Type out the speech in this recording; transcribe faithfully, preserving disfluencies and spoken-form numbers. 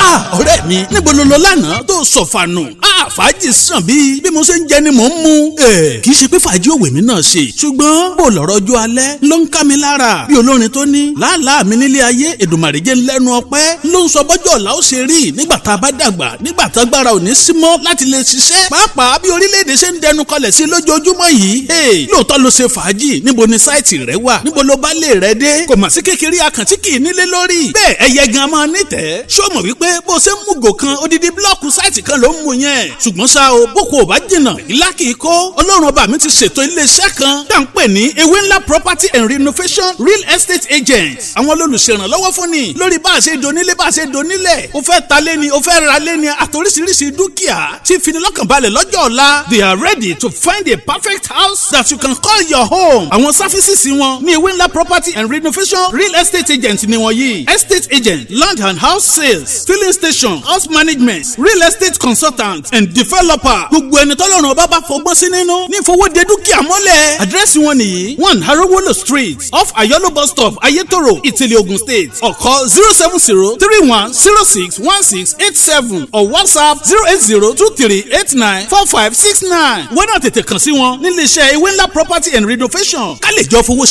ah ọ̀rẹ́ mi níbo ló lọ lánàá tó sọ̀fànù? ah fàájì sàn bí bí mo ṣe ń jẹ ni mò ń mu. ẹ kì í ṣe pé fàájì òwe mi náà ṣe ṣùgbọ́n bó lọ́rọ̀ ọjọ́ alẹ́ ló ń ká mi lára bí olórin tó ní làálàá mi nílé ayé Èdùmàrè jẹ́ lẹ́nu ọpẹ́ ló ń sọ bọ́jọ́ ọ̀la ó ṣe rí nígbà tá a bá dàgbà nígbà tá agbára ò ní sí mọ́ láti lè ṣiṣẹ́ pàápàá bí orílẹ̀-èdè ṣe ń dẹnu kọlẹ̀ sí lójoojúmọ́ yìí. lóòótọ́ ló ṣe fàájì níbo ni sáìtì rẹ wà níbo ló bá lè rẹ dé kò mà sí kékeré àkàntí kì í nílé lórí bẹ́ẹ̀ ẹyẹ gan máa nítẹ̀ẹ́ ṣó mọ̀ wípé bó ṣe ń mú gò kan odidi blọ́ọ̀kù sáìtì kan ló ń mu yẹn ṣùgbọ́n ṣá o boko ò bá jìnnà ìlà kì í kó ọlọ́run ọba mi ti ṣètò iléeṣẹ́ kan tá à ń pè ní ewé ńlá property and renovation real estate agent àwọn olùṣèrànlọ́wọ́ fún ni lórí bá a ṣe donílé bá a ṣe donílẹ̀ o fẹ́ ta lé ni o fẹ́ ra lé ni àtòríṣiríṣi dúkìá tí finilọ́kànbalẹ̀ lọ́jọ́ ọ̀la they are ready to find a perfect house that you can call your home. àwọn sáfísìsì wọn ní ewé ńlá property and renovation real estate agent ni wọ́n yìí estate agent land and house sales filling station house management real estate consultant and developer gbogbo ẹni tọ́lọ́run ọba bá fọgbọ́n sí nínú ní ìfowóde dúkìá mọ́lẹ̀ àdírẹ́sì wọn nìyí one Harowolo street off Ayolo bus stop Ayetoro Ìtìlẹ̀ Ogun state or call zero seven zero three one zero six one six eight seven or WhatsApp zero eight zero two three eight nine four five six nine wọ́n náà tètè kàn sí wọn nílé iṣẹ́ ewé ńlá property and renovation ká lè jọ fowó